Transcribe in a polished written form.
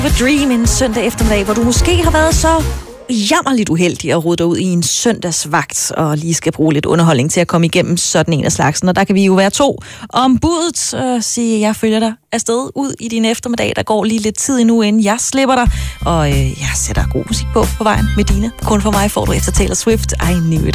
Dream en søndag eftermiddag, hvor du måske har været så jammerligt uheldig at rode dig ud i en søndagsvagt og lige skal bruge lidt underholdning til at komme igennem sådan en af slagsen. Og der kan vi jo være to om budet og sige, at jeg følger dig afsted ud i din eftermiddag. Der går lige lidt tid endnu, inden jeg slipper dig. Og jeg sætter god musik på vejen med Dina. Kun for mig får du efter Taylor Swift. I knew it.